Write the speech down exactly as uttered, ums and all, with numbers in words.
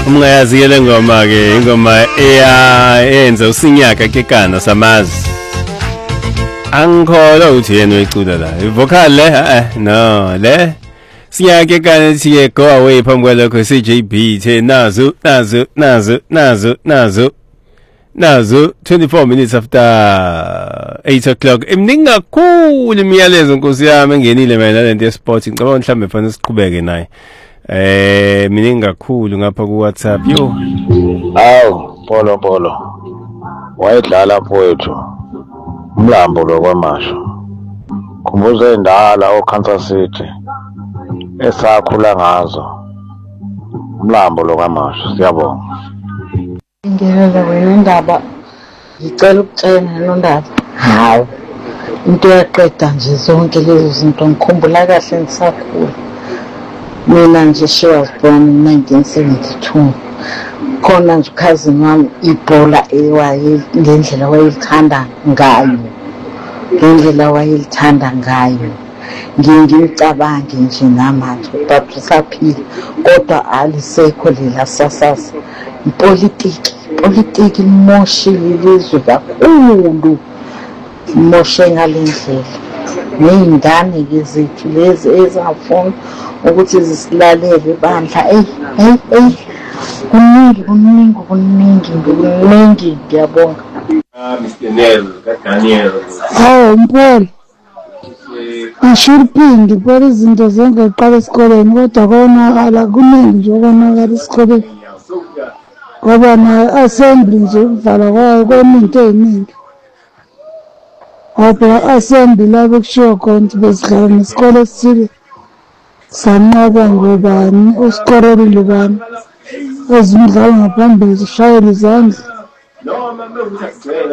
Umngayazi le ngoma ke ingoma eya yenza usinyaka kekana samazi. Angikholwa uthi yena uyicula la. Vocal le eh no le. Sinyaka kekana siye go away phambi kwalokho C J B the nazo nazo nazo nazo nazo nazo twenty-four minutes after eight o'clock. Emningi kakhulu imiyalezo Nkosi yami engenile mina lento ye sport ngicabanga mhlambe fanele siqhubeke naye. Eh miningi kakhulu ngapha ku WhatsApp yo. Awu polo polo. Wayedlala poetry. Umlambo lo kwamasho. Khumbuza indala oKansas City. Esakhula ngazo. Umlambo lo kwamasho siyabonga. Ngiyela wendaba ngicela ukutshela nondaba. Hawu. Into yaqeda nje zonke lezi zinto ngikhumbula kahle ngisakhula. Mina nje she was born in nineteen seventy-two. Khona nje cousin wami ibhola ewaye ngendlela wayelithanda ngayo. Ngendlela wayelithanda ngayo. Ngingimcabange nje namanje ubaba saphila kodwa alisekho lela sasasa. Ipolitiki, politiki moshile lizwe kakhulu. Moshe ngalendlela. Nezingane ke zethu lezi ezafuna ukuthi zisilalele bandla hey hey hey kuningi kuningi kuningi kuningi ngiyabonga. Ah Mister Nel Daniel. Oh Mpolo. Ashiriphingi phela izinto zonke ziqala esikoleni kodwa konakala kuningi nje konakala esikoleni. Ngoba na assembly nje uvala kwayo kweminto eziningi. Ngoba assembly lapho kushiwo khona ukuthi besidlala nesikole esithile. Sanqoba ngobani usikorelile bani. Ezimidlalo ngaphambili zishayela izandla.